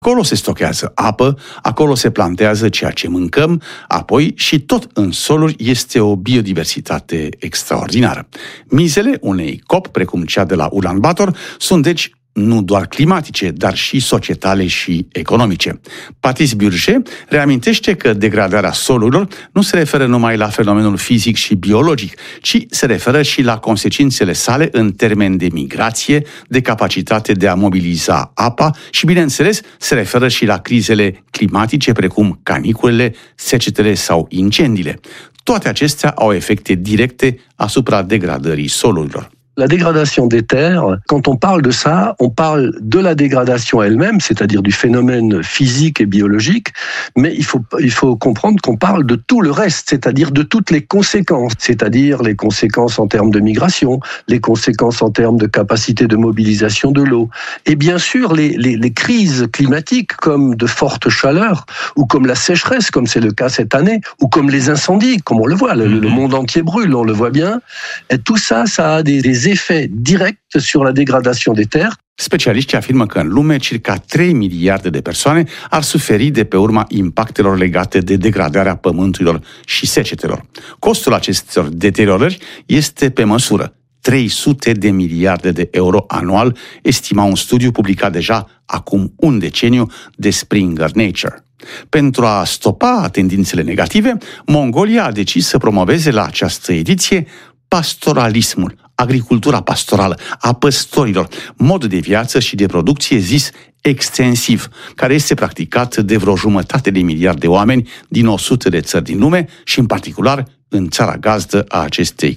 Acolo se stochează apă, acolo se plantează ceea ce mâncăm, apoi și tot în soluri este o biodiversitate extraordinară. Mizele unei COP, precum cea de la Ulaanbaatar, sunt deci nu doar climatice, dar și societale și economice. Patrice Burger reamintește că degradarea solurilor nu se referă numai la fenomenul fizic și biologic, ci se referă și la consecințele sale în termeni de migrație, de capacitate de a mobiliza apa și, bineînțeles, se referă și la crizele climatice, precum caniculele, secetele sau incendiile. Toate acestea au efecte directe asupra degradării solurilor. La dégradation des terres, quand on parle de ça, on parle de la dégradation elle-même, c'est-à-dire du phénomène physique et biologique, mais il faut comprendre qu'on parle de tout le reste, c'est-à-dire de toutes les conséquences, c'est-à-dire les conséquences en termes de migration, les conséquences en termes de capacité de mobilisation de l'eau, et bien sûr les crises climatiques comme de fortes chaleurs, ou comme la sécheresse, comme c'est le cas cette année, ou comme les incendies, comme on le voit, le monde entier brûle, on le voit bien, et tout ça, ça a des effets directs sur la dégradation des terres. Specialiștii afirmă că în lume circa 3 miliarde de persoane ar suferi de pe urma impactelor legate de degradarea pământurilor și secetelor. Costul acestor deteriorări este pe măsură. 300 de miliarde de euro anual, estima un studiu publicat deja acum un deceniu de Springer Nature. Pentru a stopa tendințele negative, Mongolia a decis să promoveze la această ediție pastoralismul, agricultura pastorală, a păstorilor, mod de viață și de producție zis extensiv, care este practicat de vreo 1,5 miliarde de oameni din 100 de țări din lume și în particular în țara gazdă a acestei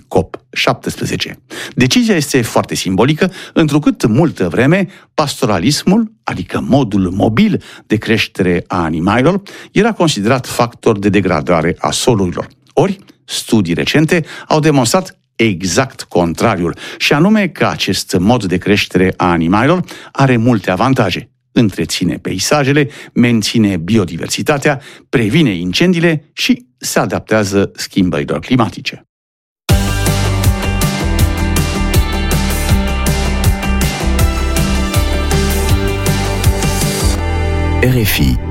COP17. Decizia este foarte simbolică, întrucât multă vreme pastoralismul, adică modul mobil de creștere a animalelor, era considerat factor de degradare a solurilor. Ori, studii recente au demonstrat exact contrariul, și anume că acest mod de creștere a animalelor are multe avantaje. Întreține peisajele, menține biodiversitatea, previne incendiile și se adaptează schimbărilor climatice. RFI